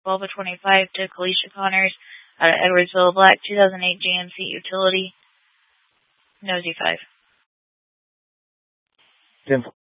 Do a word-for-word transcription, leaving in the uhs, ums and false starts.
Volvo twenty-five to Kalisha Connors out of Edwardsville, black, two thousand eight G M C utility, nosy five. ten